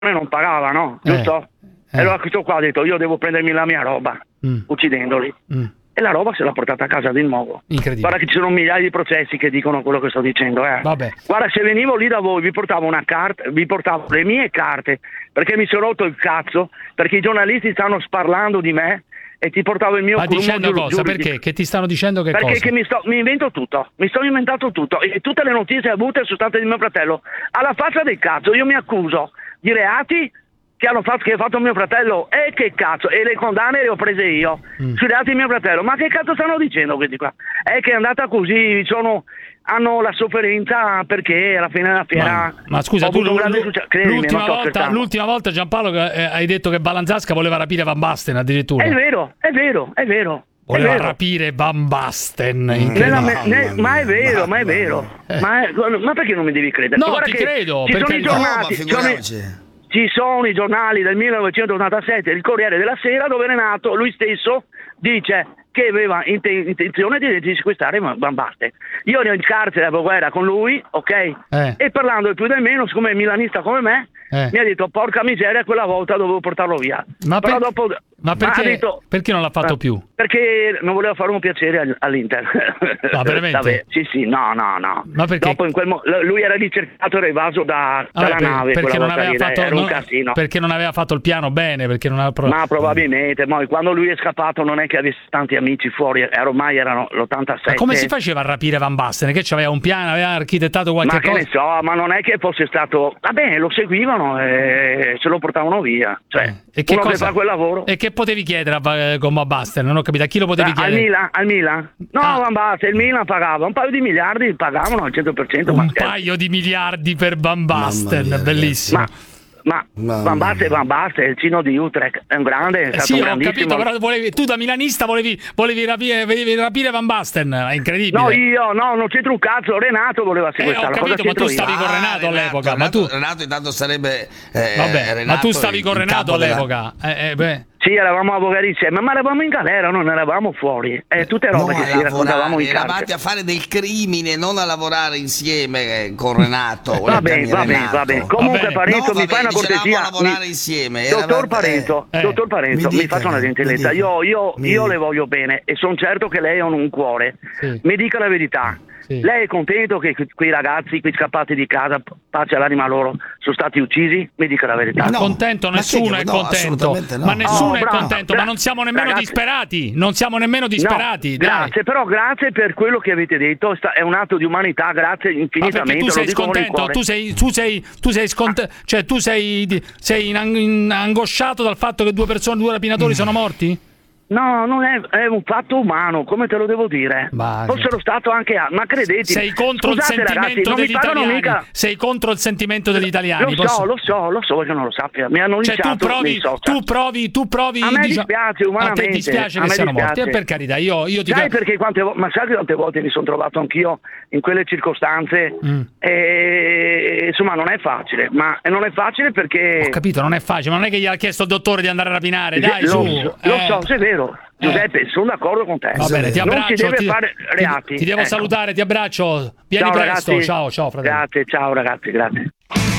non pagava, no? Giusto? E allora questo qua ha detto, io devo prendermi la mia roba, uccidendoli. E la roba se l'ha portata a casa di nuovo. Incredibile. Guarda che ci sono migliaia di processi che dicono quello che sto dicendo. Vabbè. Guarda, se venivo lì da voi vi portavo una carta, vi portavo le mie carte, perché mi sono rotto il cazzo, perché i giornalisti stanno sparlando di me e ti portavo il mio... Ma dicendo cosa? Perché? Che ti stanno dicendo che cosa? Perché mi invento tutto, mi sto inventando tutto e tutte le notizie avute sono state di mio fratello. Alla faccia del cazzo, io mi accuso di reati che ha fatto mio fratello, e che cazzo, e le condanne le ho prese io sui reati di mio fratello. Ma che cazzo stanno dicendo questi qua? È che è andata così, hanno la sofferenza perché alla fine della fiera... Ma scusa, tu l'ultima volta Giampaolo hai detto che Balanzasca voleva rapire Van Basten addirittura. È vero. Voleva rapire Van Basten. Ma è vero. Ma perché non mi devi credere? No, ti credo. Ci sono i giornali del 1987, il Corriere della Sera, dove Renato, lui stesso, dice che aveva intenzione di sequestrare Van Basten. Io ero in carcere a guerra con lui, ok? E parlando del più del meno, siccome è milanista come me, mi ha detto, porca miseria, quella volta dovevo portarlo via. Ma perché non l'ha fatto più? Perché non voleva fare un piacere all'Inter. No, veramente? Vabbè, sì, no. Ma perché? Dopo lui era ricercato e evaso dalla nave. Perché non aveva fatto il piano bene, ma probabilmente, quando lui è scappato non è che avesse tanti amici fuori, ormai erano l'87. Ma come si faceva a rapire Van Basten? Che c'aveva un piano, aveva architettato qualche cosa? Ma che ne so, ma non è che fosse stato... Vabbè, lo seguivano e se lo portavano via. Cioè, e che uno cosa... che fa quel lavoro... E che potevi chiedere con Van Basten? Non ho capito, a chi lo potevi chiedere? Al Milan? No, Van Basten, il Milan pagava un paio di miliardi, pagavano al 100%. Paio di miliardi per Van Basten, bellissimo. Ma Van Basten è il Cino di Utrecht, è un grande, è stato un grandissimo. Ho capito, però tu da milanista volevi rapire Van Basten, è incredibile. No, non c'entro un cazzo, Renato voleva sequestrare. Ho capito, ma tu stavi con Renato all'epoca. Renato intanto sarebbe Renato, ma tu stavi con Renato all'epoca. Sì, eravamo avvocati insieme, ma eravamo in galera, non eravamo fuori. Tutte robe che si raccontavamo in carcere. Eravate a fare del crimine, non a lavorare insieme con Renato. Va bene. Comunque, Parenzo, mi fai una cortesia. A lavorare insieme. Dottor Parenzo, mi faccia una gentilezza. Io le voglio bene e sono certo che lei ha un cuore. Mi dica la verità. Lei è contento che quei ragazzi, quei scappati di casa, pace all'anima loro, sono stati uccisi? Mi dica la verità. Contento, nessuno è contento. No. Ma nessuno è contento, ma non siamo nemmeno disperati. Non siamo nemmeno disperati. No, grazie per quello che avete detto. È un atto di umanità, grazie infinitamente. Ma tu sei scontento? Tu sei angosciato dal fatto che due rapinatori sono morti? No, non è un fatto umano, come te lo devo dire? Fossero stato anche ma credetemi. Sei contro il sentimento degli italiani. Sei contro il sentimento degli italiani. Lo so che non lo sappia. Mi hanno iniziato tu provi. A me dispiace umanamente. A te dispiace che siano morti, per carità. Io ti sai perché sai quante volte mi sono trovato anch'io in quelle circostanze? E insomma non è facile, ma non è facile perché... Ho capito, non è facile, ma non è che gli ha chiesto il dottore di andare a rapinare, dai, lo so, se è vero. Giuseppe, sono d'accordo con te. Va bene, ti abbraccio. Non si deve fare reati. Ti devo salutare, ti abbraccio. Vieni presto. Ragazzi. Ciao fratello. Grazie, ciao ragazzi, grazie.